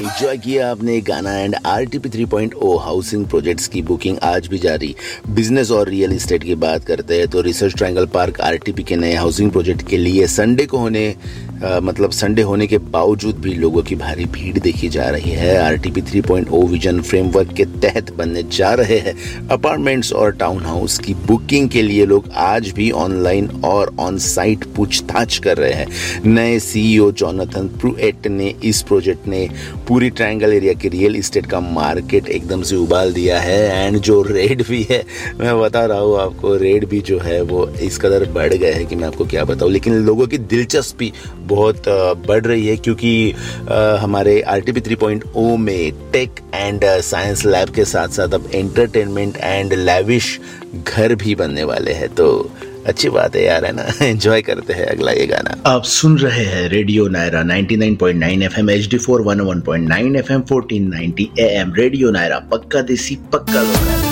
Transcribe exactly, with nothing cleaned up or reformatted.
Enjoy किया आपने गाना and RTP three point O housing projects की बुकिंग आज भी जारी। बिजनेस और रियल एस्टेट की बात करते हैं तो रिसर्च ट्रायंगल पार्क आरटीपी के नए हाउसिंग प्रोजेक्ट के लिए संडे को होने आ, मतलब संडे होने के बावजूद भी लोगों की भारी भीड़ देखी जा रही है। आरटीपी थ्री पॉइंट ओ विजन फ्रेमवर्क के तहत बनने जा रहे हैं अपार्टमेंट्स और टाउन हाउस की बुकिंग के लिए लोग आज भी ऑनलाइन और ऑन साइट पूछताछ कर रहे हैं। नए सीईओ जोनाथन प्रूएट ने इस प्रोजेक्ट ने पूरी ट्रायंगल एरिया के रियल इस्टेट का मार्केट एकदम से उबाल दिया है। एंड जो रेट भी है, मैं बता रहा हूँ आपको, रेट भी जो है वो इस कदर बढ़ गए हैं कि मैं आपको क्या बताऊँ। लेकिन लोगों की दिलचस्पी बहुत बढ़ रही है क्योंकि हमारे आरटीपी थ्री पॉइंट ओ में टेक एंड साइंस लैब के साथ साथ अब एंटरटेनमेंट एंड लैविश घर भी बनने वाले हैं। तो अच्छी बात है यार, है ना। एंजॉय करते हैं अगला ये गाना। आप सुन रहे हैं radio Naira ninety nine point nine FM HD four one O one point nine FM fourteen ninety am. Radio Naira, पक्का देसी पक्का लोकल।